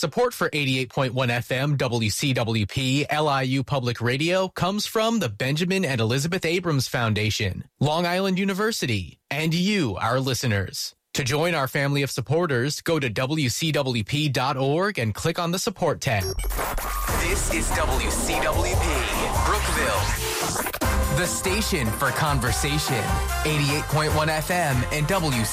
Support for 88.1 FM WCWP LIU Public Radio comes from the Benjamin and Elizabeth Abrams Foundation, Long Island University, and you, our listeners. To join our family of supporters, go to WCWP.org and click on the support tab. This is WCWP, Brookville, the station for conversation, 88.1 FM and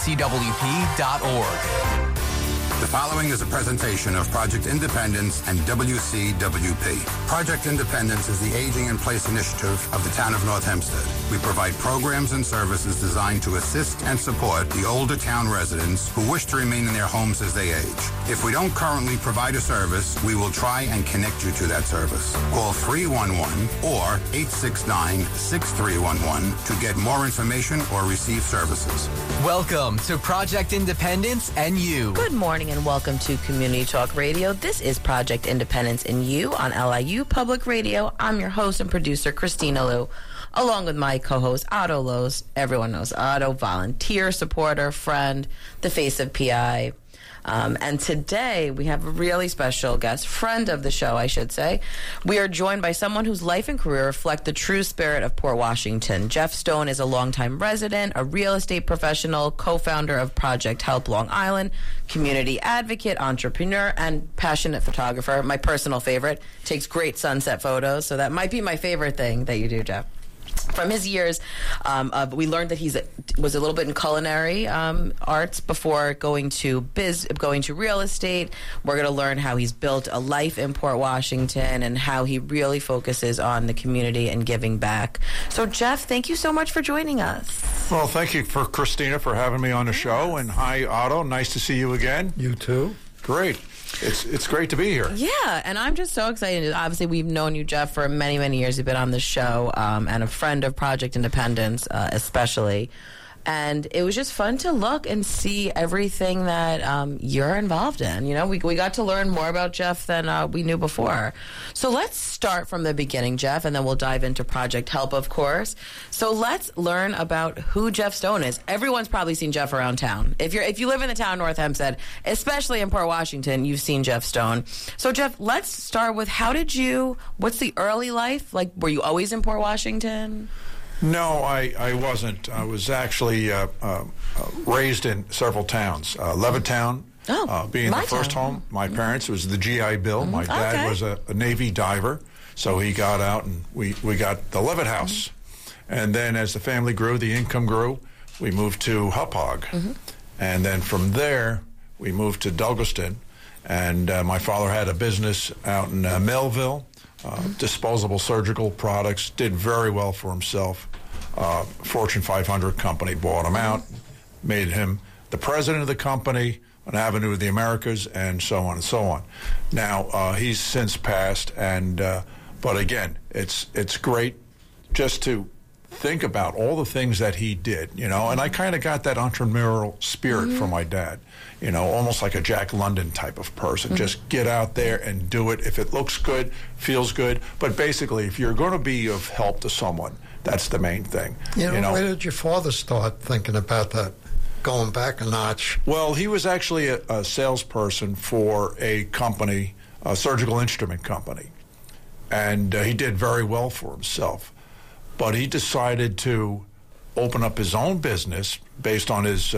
WCWP.org. The following is a presentation of Project Independence and WCWP. Project Independence is the Aging in Place initiative of the town of North Hempstead. We provide programs and services designed to assist and support the older town residents who wish to remain in their homes as they age. If we don't currently provide a service, we will try and connect you to that service. Call 311 or 869-6311 to get more information or receive services. Welcome to Project Independence and You. Good morning and welcome to Community Talk Radio. This is Project Independence and You on LIU Public Radio. I'm your host and producer, Christina Liu, along with my co-host, Otto Loos. Everyone knows Otto, volunteer, supporter, friend, the face of PI. And today we have a really special guest, friend of the show, I should say. We are joined by someone whose life and career reflect the true spirit of Port Washington. Jeff Stone is a longtime resident, a real estate professional, co-founder of Project Help Long Island, community advocate, entrepreneur, and passionate photographer. My personal favorite, takes great sunset photos, so that might be my favorite thing that you do, Jeff. From his years, we learned that he was a little bit in culinary arts before going to real estate. We're going to learn how he's built a life in Port Washington and how he really focuses on the community and giving back. So, Jeff, thank you so much for joining us. Well, thank you for Christina for having me on the show. And hi, Otto. Nice to see you again. You too. Great. It's great to be here. Yeah, and I'm just so excited. Obviously, we've known you, Jeff, for many, many years. You've been on the show and a friend of Project Independence, especially. And it was just fun to look and see everything that you're involved in. You know, we got to learn more about Jeff than we knew before. So let's start from the beginning, Jeff, and then we'll dive into Project Help, of course. So let's learn about who Jeff Stone is. Everyone's probably seen Jeff around town. If you live in the town of North Hempstead, especially in Port Washington, you've seen Jeff Stone. So, Jeff, let's start with what's the early life? Like, were you always in Port Washington? No, I wasn't. I was actually raised in several towns. Levittown being the first home. My parents, it was the GI Bill. My dad was a Navy diver, so he got out and we got the Levitt House. And then as the family grew, the income grew, we moved to Hauppauge. And then from there, we moved to Douglaston. And my father had a business out in Melville. Disposable surgical products, did very well for himself. Fortune 500 company bought him out, made him the president of the company on Avenue of the Americas, and so on and so on. Now, he's since passed, and but again, it's great just to think about all the things that he did, you know, and I kind of got that entrepreneurial spirit from my dad, you know, almost like a Jack London type of person. Just get out there and do it. If it looks good, feels good. But basically, if you're going to be of help to someone, that's the main thing. You know, where did your father start thinking about that, going back a notch? Well, he was actually a salesperson for a company, a surgical instrument company, and he did very well for himself. But he decided to open up his own business based on his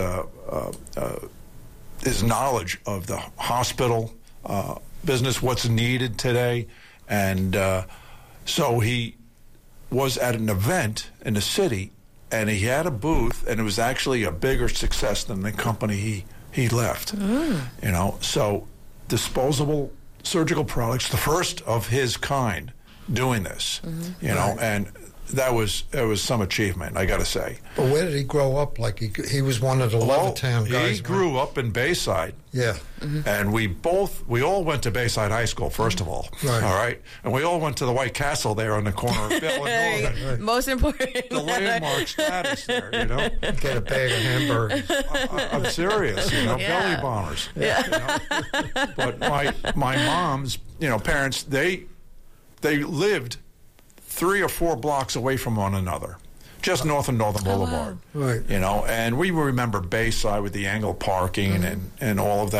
knowledge of the hospital business, what's needed today. And so he was at an event in the city, and he had a booth, and it was actually a bigger success than the company he left. You know, so disposable surgical products, the first of his kind doing this, you know, and it was some achievement, I got to say. But where did he grow up? Like he was one of the Levittown guys. He grew up in Bayside. Yeah. And we all went to Bayside High School, first of all. Right. All right? And we all went to the White Castle there on the corner of Bell and Northern. Right. Most important. The landmark status there, you know? Get a bag of hamburgers. I'm serious, you know, belly bombers. Yeah. You know? But my mom's, you know, parents, they lived 3 or 4 blocks away from one another, just north of Northern Boulevard. Right. You know, and we remember Bayside with the angle parking and all of that.